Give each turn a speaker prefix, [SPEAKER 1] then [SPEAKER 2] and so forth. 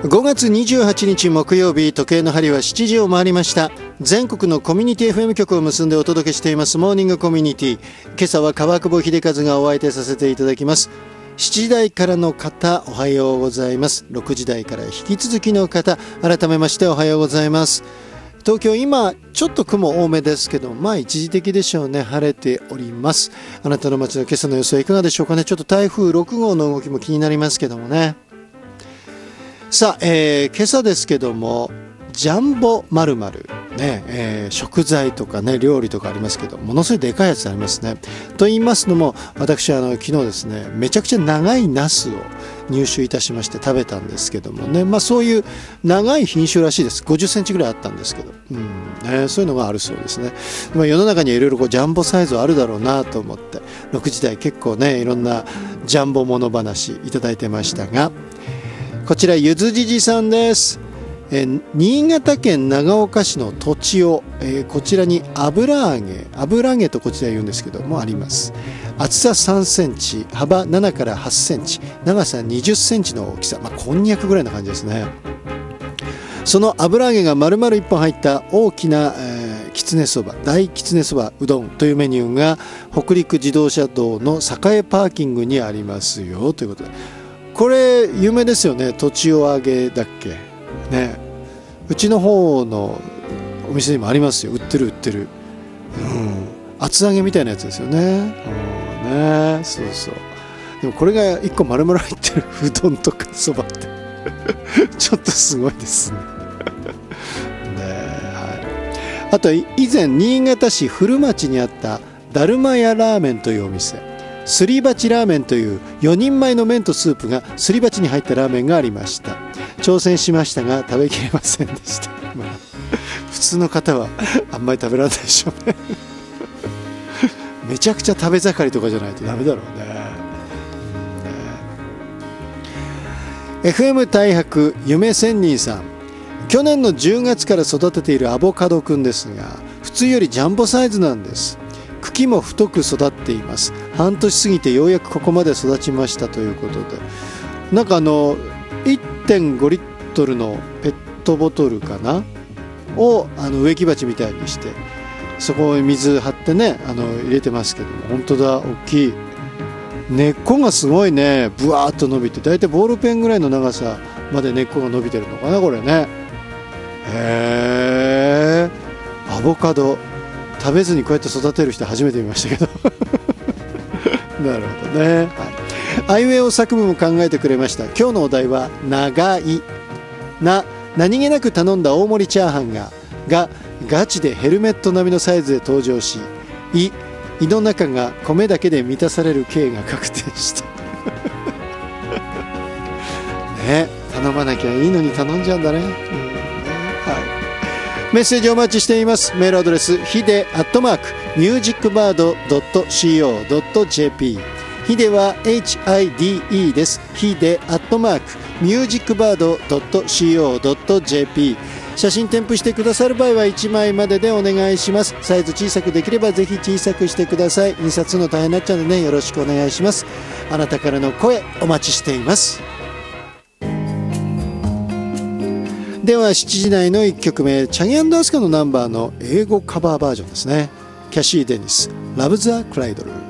[SPEAKER 1] 5月28日木曜日、時計の針は7時を回りました。全国のコミュニティ FM 局を結んでお届けしていますモーニングコミュニティ。今朝は川久保秀和がお相手させていただきます。7時台からの方おはようございます。6時台から引き続きの方改めましておはようございます。東京今ちょっと雲多めですけど、一時的でしょうね。晴れております。あなたの街の今朝の様子はいかがでしょうかね。ちょっと台風6号の動きも気になりますけどもね。さあ、今朝ですけどもジャンボ〇〇ね、食材とかね料理とかありますけど、ものすごいでかいやつありますね。と言いますのも、私昨日ですねめちゃくちゃ長いナスを入手いたしまして食べたんですけどもね、そういう長い品種らしいです。50センチぐらいあったんですけど、そういうのがあるそうですね。世の中にはいろいろジャンボサイズあるだろうなと思って、6時台結構ねいろんなジャンボもの話いただいてましたが、こちらゆずじじさんです。新潟県長岡市の土地を、こちらに油揚げとこちら言うんですけどもあります。厚さ3センチ、幅7から8センチ、長さ20センチの大きさ、こんにゃくぐらいな感じですね。その油揚げが丸々1本入った大きな、きつねそば、大きつねそばうどんというメニューが北陸自動車道の栄パーキングにありますよということで、これ有名ですよね。土地を揚げだっけね。うちの方のお店にもありますよ。売ってる、厚揚げみたいなやつですよね。そうそう。でもこれが1個丸々入ってるうどんとかそばってちょっとすごいですねあと以前新潟市古町にあっただるま屋ラーメンというお店、すり鉢ラーメンという4人前の麺とスープがすり鉢に入ったラーメンがありました。挑戦しましたが食べきれませんでした普通の方はあんまり食べられないでしょうねめちゃくちゃ食べ盛りとかじゃないとダメだろうね。FM 大白夢仙人さん、去年の10月から育てているアボカドくんですが、普通よりジャンボサイズなんです。茎も太く育っています。半年過ぎてようやくここまで育ちましたということで、なんか1.5 リットルのペットボトルかなを植木鉢みたいにして、そこに水張ってね入れてますけども、本当だ、大きい。根っこがすごいね、ブワーッと伸びて、だいたいボールペンぐらいの長さまで根っこが伸びてるのかなこれね。アボカド食べずにこうやって育てる人初めて見ましたけどなるほどね。アイウェイオ作文も考えてくれました。今日のお題は長い何気なく頼んだ大盛りチャーハンがガチでヘルメット並みのサイズで登場し、胃の中が米だけで満たされる経が確定したね、頼まなきゃいいのに頼んじゃうんだね。メッセージお待ちしています。メールアドレスhide@musicbird.co.jp、 ヒデは HIDE です。ヒデ@musicbird.co.jp。 写真添付してくださる場合は1枚まででお願いします。サイズ小さくできればぜひ小さくしてください。印刷の大変になっちゃうのでね、よろしくお願いします。あなたからの声お待ちしています。では7時台の1曲目、チャギ&アスカのナンバーの英語カバーバージョンですね。キャシー・デニス、Love the Cradle。